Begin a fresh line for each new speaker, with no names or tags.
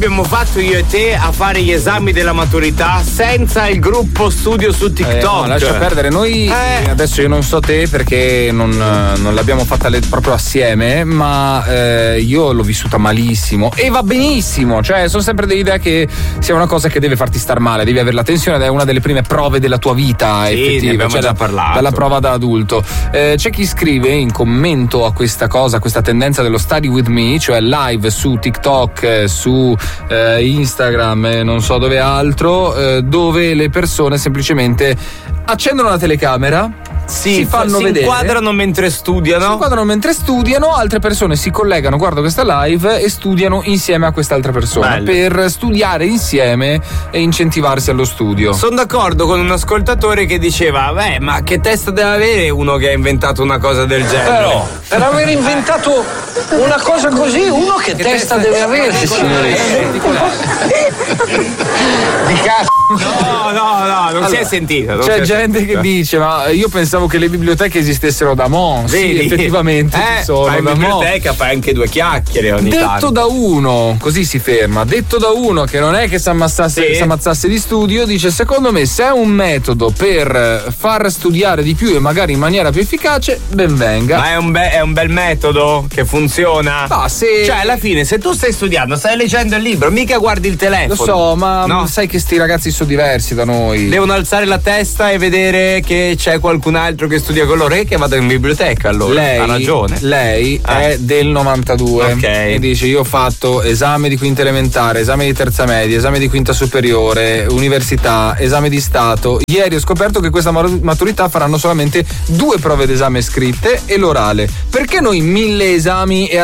abbiamo fatto io e te a fare gli esami della maturità senza il gruppo studio su TikTok.
No, lascia perdere, noi adesso io non so te perché non l'abbiamo fatta proprio assieme, ma io l'ho vissuta malissimo e va benissimo, cioè sono sempre dell'idea che sia una cosa che deve farti star male, devi avere la tensione ed è una delle prime prove della tua vita effettiva,
ne abbiamo
cioè
già parlato.
dalla prova da adulto. C'è chi scrive in commento a questa cosa, questa tendenza dello study with me, cioè live su TikTok, su Instagram e non so dove altro, dove le persone semplicemente accendono la telecamera, si fanno vedere,
inquadrano mentre studiano.
Altre persone si collegano, guardano questa live e studiano insieme a quest'altra persona.
Bello.
Per studiare insieme e incentivarsi allo studio.
Sono d'accordo con un ascoltatore che diceva: beh, ma che testa deve avere uno che ha inventato una cosa del genere?
Però, per aver inventato una cosa così, uno che testa deve avere, signore? Di cazzo.
No, non si è sentito.
C'è gente che dice: ma io pensavo che le biblioteche esistessero da mo'. Sì, effettivamente ci sono.
Ma in biblioteca fai anche due chiacchiere ogni tanto.
Detto da uno, così si ferma, detto da uno che non è che si ammazzasse di studio, dice: secondo me se è un metodo per far studiare di più e magari in maniera più efficace, ben venga.
Ma è un bel metodo che funziona. Cioè alla fine se tu stai studiando, stai leggendo il libro, mica guardi il telefono.
Lo so, ma sai che sti ragazzi sono diversi da noi.
Devono alzare la testa e vedere che c'è qualcun altro che studia con loro e che vada in biblioteca. Allora
lei
ha ragione.
Lei è del 92,
ok,
e dice: io ho fatto esame di quinta elementare, esame di terza media, esame di quinta superiore, università, esame di stato. Ieri ho scoperto che questa maturità faranno solamente 2 prove d'esame scritte e l'orale. Perché noi 1000 esami e